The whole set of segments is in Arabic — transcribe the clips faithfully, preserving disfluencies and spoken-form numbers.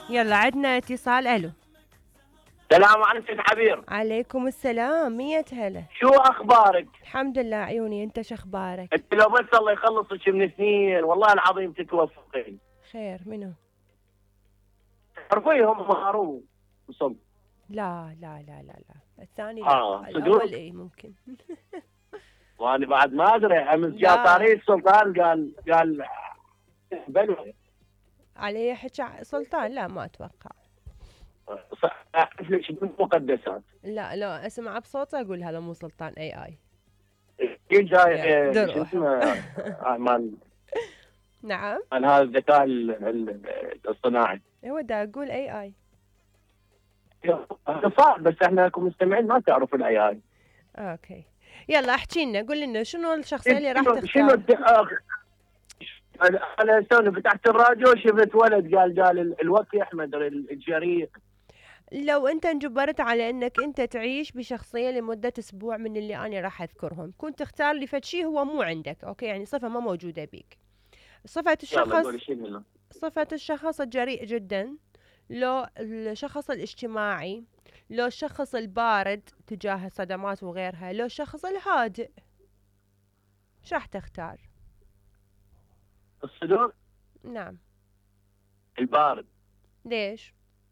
يلا عندنا اتصال. الو. السلام عليكم حبير. عليكم السلام، مية هلا. شو اخبارك؟ الحمد لله عيوني، انت شو اخبارك؟ انت لو بس الله يخلصك من سنين والله العظيم تتوفقين. خير منو؟ تعرفيهم هارون وصل. لا لا لا لا لا الثاني لا، اه الاول صدق؟ ايه ممكن. وانا بعد ما ادري امس جاء لا. طاري السلطان قال قال بلوى علي حكى سلطان؟ لا ما اتوقع. اعرف لك شنو المقدسات. لا لا اسمع بصوته اقول هذا مو سلطان، اي اي. كل جاي يلا، آه، شو دروح. اسمه آه، مال نعم. مال هذا الذكاء ال- ال- الصناعي. هو دا اقول اي اي. هذا صعب بس احنا كمستمعين ما تعرف الاي اي. اوكي يلا احكي لنا، قول لنا شنو الشخصيه اللي راح شنو شنو تختار. الت- آه، انا أنا سوني فتحت الراديو شفت ولد قال قال ال- الوكي احمد الجريء. لو انت انجبرت على انك انت تعيش بشخصيه لمده اسبوع من اللي انا راح اذكرهم، كنت تختار لي فد شيء هو مو عندك، اوكي، يعني صفه ما موجوده بيك. صفه يلا الشخص، قولي شنو. صفه الشخص الجريء جدا، لو الشخص الاجتماعي، لو الشخص البارد تجاه الصدمات وغيرها، لو الشخص الهادئ. شو راح تختار؟ الصدور نعم. البارد. ليش؟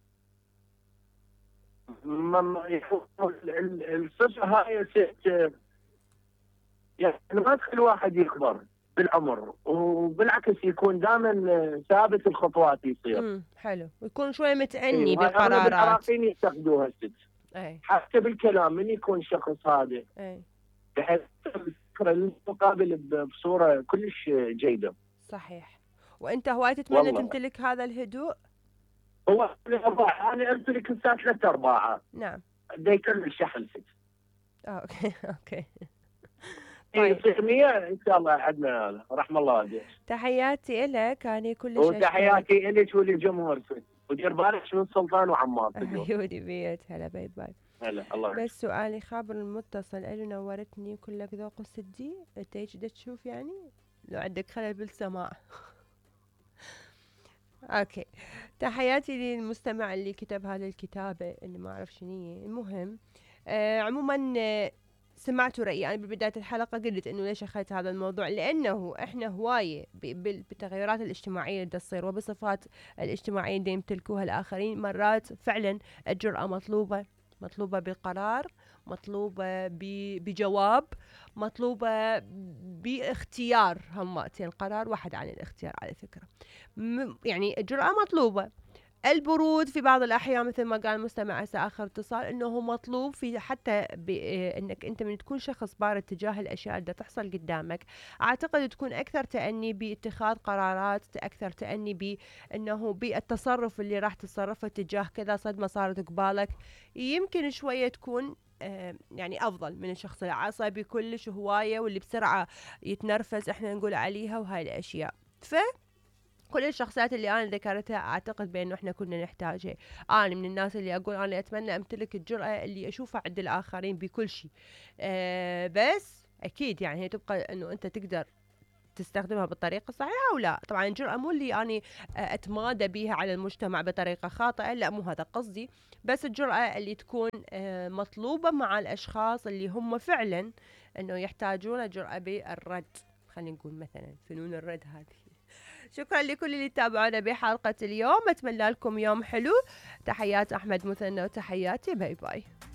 ما- ما- ال- ال- الصفه هاي ست- يعني ما تخلي الواحد يكبر بالعمر وبالعكس يكون دائما ثابت الخطوات يصير. امم حلو، ويكون شوي متأني ايوه هاي اغلب بالقرارات. العراقيين يفتقدوها الست. اي حتى بالكلام من يكون شخص هادئ اي بحيث الفكره المقابل ب- بصوره كلش جيده. صحيح. وانت هواي تتمنى والله تمتلك هذا الهدوء؟ هو الارباع انا امتلك الساعه ثلاث ارباع نعم. دا يكمل شحن ست. آه، اوكي اوكي. اي طيب يصير مية ان شاء الله عندنا هذا رحم الله والديك. تحياتي لك، أنا كلش أشكرك. وتحياتي لك وللجمهور ودير بالك من سلطان وعمار في اليوم. عيوني بيت هلا، باي باي. هلا الله يحفظك. بس سؤالي خابر المتصل الو نورتني وكلك ذوق وصدي، انت هيك دا تشوف يعني لو عندك خلل بالسماع. اوكي تحياتي للمستمع اللي كتب هذه الكتابة اللي ما اعرف شنو هي. المهم آه عموما آه، سمعتوا رأيي. أنا ببداية الحلقة قلت إنه ليش أخذت هذا الموضوع، لأنه إحنا هواية ب- بال- بالتغيرات الاجتماعية اللي تصير وبصفات الاجتماعية اللي يمتلكوها الآخرين، مرات فعلا الجرأة مطلوبة، مطلوبة بقرار، مطلوبة ب- بجواب، مطلوبة باختيار. هماتين قرار واحد عن الاختيار على فكرة. م- يعني الجرأة مطلوبة. البرود في بعض الأحيان مثل ما قال المستمع هسه آخر اتصال، إنه مطلوب في حتى بإنك أنت من تكون شخص بارد تجاه الأشياء اللي تحصل قدامك. أعتقد تكون أكثر تأني باتخاذ قرارات، أكثر تأني بأنه بالتصرف اللي راح تتصرفه تجاه كذا صدمة صارت قبالك. يمكن شوية تكون آه، يعني أفضل من الشخص العصبي كلش هواية واللي بسرعة يتنرفز، إحنا نقول عليها وهاي الأشياء. ف كل الشخصيات اللي انا ذكرتها اعتقد بانه احنا كنا نحتاجها. انا من الناس اللي اقول انا اتمنى امتلك الجرأة اللي اشوفها عند الاخرين بكل شيء. أه بس اكيد يعني هي تبقى انه انت تقدر تستخدمها بالطريقة الصحيحة او لا. طبعا الجرأة مو اللي اني اتمادى بيها على المجتمع بطريقة خاطئة، لا مو هذا قصدي، بس الجرأة اللي تكون أه مطلوبة مع الاشخاص اللي هم فعلا انه يحتاجون جرأة بالرد. خلينا نقول مثلا فنون الرد هذه. شكرا لكل اللي تابعونا بحلقة اليوم، أتمنى لكم يوم حلو. تحيات أحمد مثنى وتحياتي، باي باي.